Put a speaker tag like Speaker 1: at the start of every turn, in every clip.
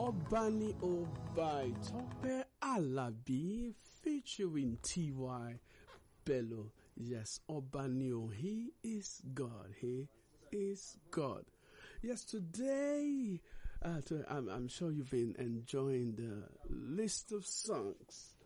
Speaker 1: Obani Obai Tope Alabi featuring T.Y. Bello. Yes, Obani, he is God. He is God. Yes, today, I'm sure you've been enjoying the list of songs.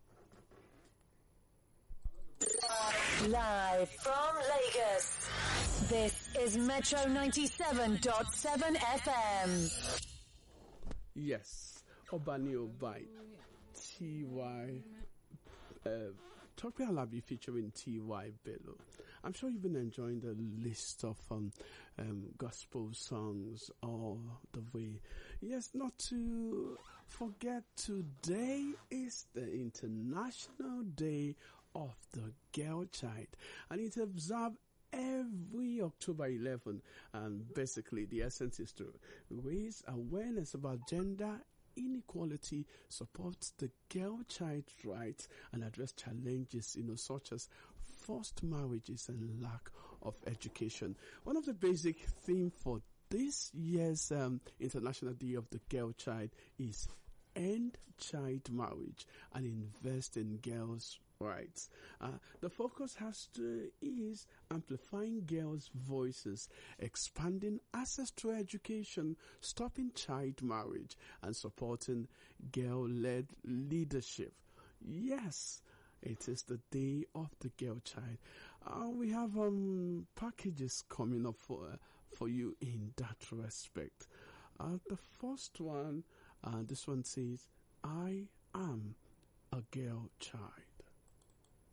Speaker 2: Live from Lagos, this is Metro 97.7 FM.
Speaker 1: Yes, Obani Obai, T.Y. Tope Alabi featuring T.Y. Bello. I'm sure you've been enjoying the list of gospel songs all the way. Yes, not to forget, today is the International Day of the Girl Child, and it's observed every October 11, and basically the essence is to raise awareness about gender inequality, support the girl child rights, and address challenges, such as forced marriages and lack of education. One of the basic themes for this year's International Day of the Girl Child is end child marriage and invest in girls' rights. The focus is amplifying girls' voices, expanding access to education, stopping child marriage, and supporting girl-led leadership. Yes, it is the day of the girl child. We have packages coming up for you in that respect. The first one, this one says, I am a girl child.